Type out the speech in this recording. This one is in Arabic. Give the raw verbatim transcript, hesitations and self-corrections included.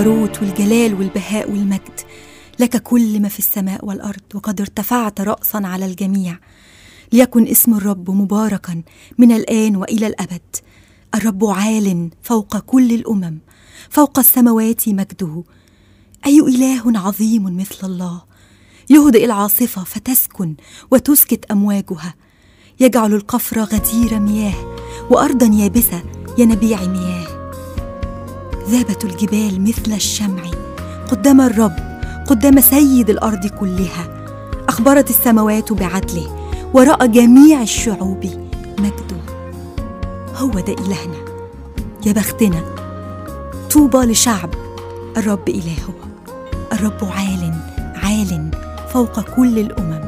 الجبروت والجلال والبهاء والمجد، لك كل ما في السماء والأرض، وقد ارتفعت رأسا على الجميع. ليكن اسم الرب مباركا من الآن وإلى الأبد. الرب عال فوق كل الأمم، فوق السماوات مجده. أي إله عظيم مثل الله، يهدئ العاصفة فتسكن وتسكت أمواجها، يجعل القفر غدير مياه وأرضا يابسة ينابيع مياه. ذابت الجبال مثل الشمع قدام الرب، قدام سيد الأرض كلها. أخبرت السماوات بعدله، ورأى جميع الشعوب مجده. هو ده إلهنا، يا بختنا. طوبى لشعب الرب إلهه. الرب عال عال فوق كل الأمم.